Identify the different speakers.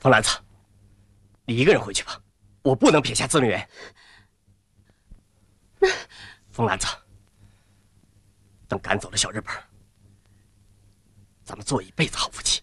Speaker 1: 风兰子，你一个人回去吧，我不能撇下资令员。
Speaker 2: 那，
Speaker 1: 风兰子，等赶走了小日本，咱们做一辈子好夫妻。